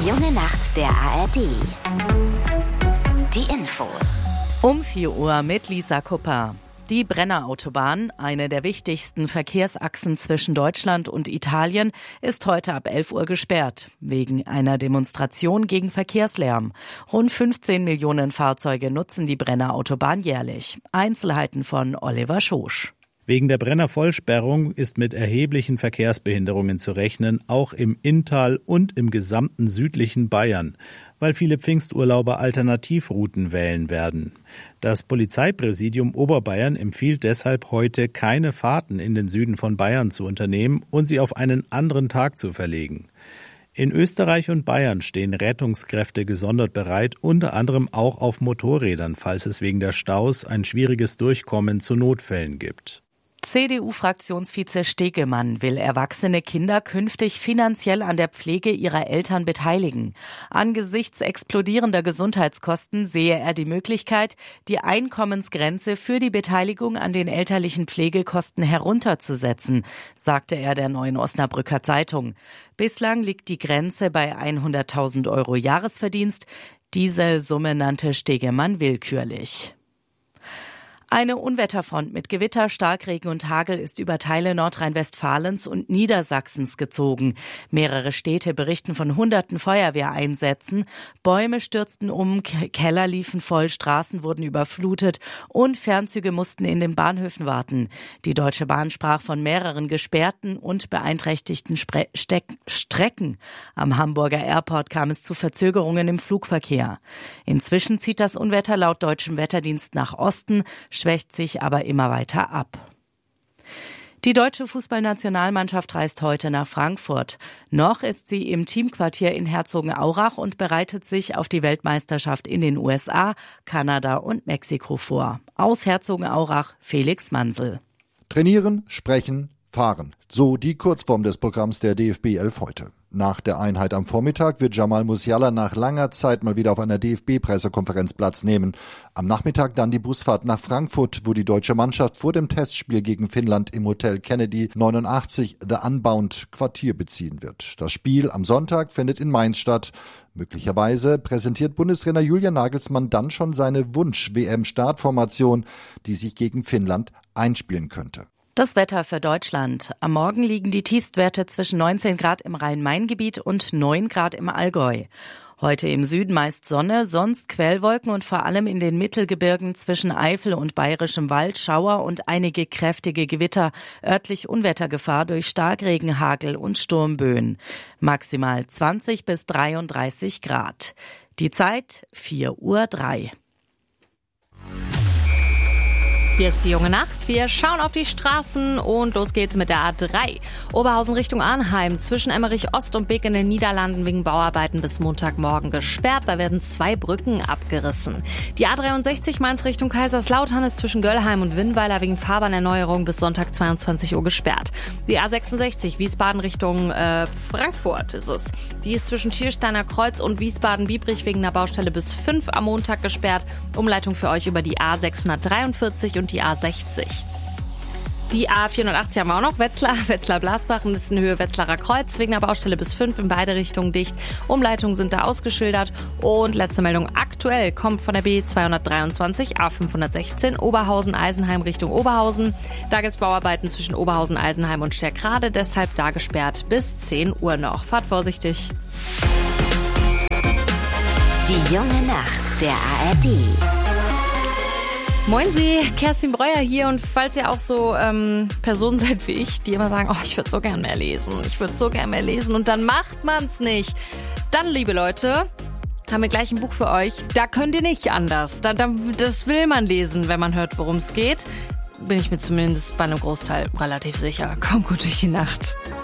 junge Nacht der ARD. Die Infos. Um 4 Uhr mit Lisa Kupper. Die Brenner-Autobahn, eine der wichtigsten Verkehrsachsen zwischen Deutschland und Italien, ist heute ab 11 Uhr gesperrt, wegen einer Demonstration gegen Verkehrslärm. Rund 15 Millionen Fahrzeuge nutzen die Brenner-Autobahn jährlich. Einzelheiten von Oliver Schosch. Wegen der Brenner-Vollsperrung ist mit erheblichen Verkehrsbehinderungen zu rechnen, auch im Inntal und im gesamten südlichen Bayern, weil viele Pfingsturlauber Alternativrouten wählen werden. Das Polizeipräsidium Oberbayern empfiehlt deshalb heute, keine Fahrten in den Süden von Bayern zu unternehmen und sie auf einen anderen Tag zu verlegen. In Österreich und Bayern stehen Rettungskräfte gesondert bereit, unter anderem auch auf Motorrädern, falls es wegen der Staus ein schwieriges Durchkommen zu Notfällen gibt. CDU-Fraktionsvize Stegemann will erwachsene Kinder künftig finanziell an der Pflege ihrer Eltern beteiligen. Angesichts explodierender Gesundheitskosten sehe er die Möglichkeit, die Einkommensgrenze für die Beteiligung an den elterlichen Pflegekosten herunterzusetzen, sagte er der Neuen Osnabrücker Zeitung. Bislang liegt die Grenze bei 100.000 Euro Jahresverdienst. Diese Summe nannte Stegemann willkürlich. Eine Unwetterfront mit Gewitter, Starkregen und Hagel ist über Teile Nordrhein-Westfalens und Niedersachsens gezogen. Mehrere Städte berichten von hunderten Feuerwehreinsätzen. Bäume stürzten um, Keller liefen voll, Straßen wurden überflutet und Fernzüge mussten in den Bahnhöfen warten. Die Deutsche Bahn sprach von mehreren gesperrten und beeinträchtigten Strecken. Am Hamburger Airport kam es zu Verzögerungen im Flugverkehr. Inzwischen zieht das Unwetter laut Deutschem Wetterdienst nach Osten, schwächt sich aber immer weiter ab. Die deutsche Fußballnationalmannschaft reist heute nach Frankfurt. Noch ist sie im Teamquartier in Herzogenaurach und bereitet sich auf die Weltmeisterschaft in den USA, Kanada und Mexiko vor. Aus Herzogenaurach Felix Mansel. Trainieren, sprechen, fahren. So die Kurzform des Programms der DFB 11 heute. Nach der Einheit am Vormittag wird Jamal Musiala nach langer Zeit mal wieder auf einer DFB-Pressekonferenz Platz nehmen. Am Nachmittag dann die Busfahrt nach Frankfurt, wo die deutsche Mannschaft vor dem Testspiel gegen Finnland im Hotel Kennedy 89 The Unbound Quartier beziehen wird. Das Spiel am Sonntag findet in Mainz statt. Möglicherweise präsentiert Bundestrainer Julian Nagelsmann dann schon seine Wunsch-WM-Startformation, die sich gegen Finnland einspielen könnte. Das Wetter für Deutschland. Am Morgen liegen die Tiefstwerte zwischen 19 Grad im Rhein-Main-Gebiet und 9 Grad im Allgäu. Heute im Süden meist Sonne, sonst Quellwolken und vor allem in den Mittelgebirgen zwischen Eifel und Bayerischem Wald Schauer und einige kräftige Gewitter, örtlich Unwettergefahr durch Starkregen, Hagel und Sturmböen. Maximal 20 bis 33 Grad. Die Zeit 4:03 Uhr. Hier ist die junge Nacht. Wir schauen auf die Straßen und los geht's mit der A3. Oberhausen Richtung Arnheim, zwischen Emmerich Ost und Beek in den Niederlanden wegen Bauarbeiten bis Montagmorgen gesperrt. Da werden 2 Brücken abgerissen. Die A63 Mainz Richtung Kaiserslautern ist zwischen Göllheim und Winnweiler wegen Fahrbahnerneuerung bis Sonntag 22 Uhr gesperrt. Die A66 Wiesbaden Richtung Frankfurt ist es. Die ist zwischen Schiersteiner Kreuz und Wiesbaden-Biebrich wegen einer Baustelle bis 5 am Montag gesperrt. Umleitung für euch über die A643 und die A60. Die A480 haben wir auch noch. Wetzlar-Blasbach ist in Höhe Wetzlarer Kreuz. Wegen der Baustelle bis 5 in beide Richtungen dicht. Umleitungen sind da ausgeschildert. Und letzte Meldung aktuell kommt von der B223 A516 Oberhausen-Eisenheim Richtung Oberhausen. Da gibt es Bauarbeiten zwischen Oberhausen-Eisenheim und Sterkrade. Deshalb da gesperrt bis 10 Uhr noch. Fahrt vorsichtig. Die junge Nacht der ARD. Moin Sie, Kerstin Breuer hier und falls ihr auch so Personen seid wie ich, die immer sagen, ich würde so gern mehr lesen und dann macht man's nicht. Dann, liebe Leute, haben wir gleich ein Buch für euch. Da könnt ihr nicht anders. Das will man lesen, wenn man hört, worum es geht. Bin ich mir zumindest bei einem Großteil relativ sicher. Kommt gut durch die Nacht.